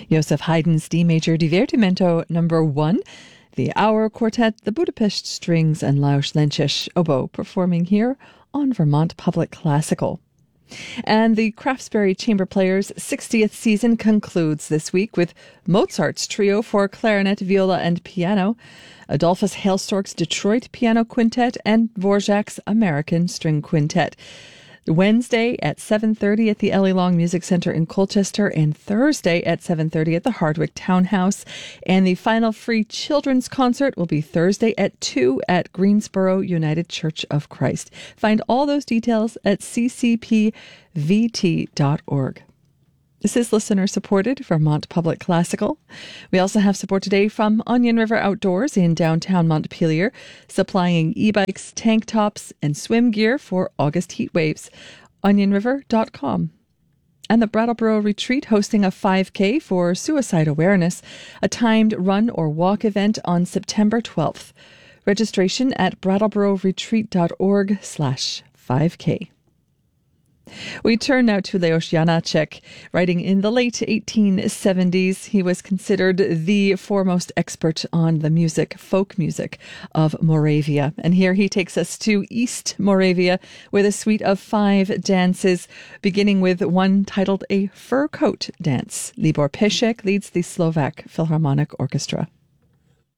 Joseph Haydn's D Major Divertimento No. 1, the Auer Quartet, the Budapest Strings, and Lajos Lencsés oboe performing here on Vermont Public Classical. And the Craftsbury Chamber Players' 60th season concludes this week with Mozart's trio for clarinet, viola, and piano, Adolphus Hailstork's Detroit Piano Quintet, and Dvorak's American String Quintet. Wednesday at 7:30 at the Ellie Long Music Center in Colchester, and Thursday at 7:30 at the Hardwick Townhouse. And the final free children's concert will be Thursday at 2 at Greensboro United Church of Christ. Find all those details at ccpvt.org. This is listener-supported Vermont Public Classical. We also have support today from Onion River Outdoors in downtown Montpelier, supplying e-bikes, tank tops, and swim gear for August heat waves. OnionRiver.com. And the Brattleboro Retreat hosting a 5K for suicide awareness, a timed run or walk event on September 12th. Registration at brattlebororetreat.org/5K. We turn now to Leos Janáček. Writing in the late 1870s, he was considered the foremost expert on the folk music of Moravia. And here he takes us to East Moravia with a suite of 5 dances, beginning with one titled A Fur Coat Dance. Libor Pešek leads the Slovak Philharmonic Orchestra.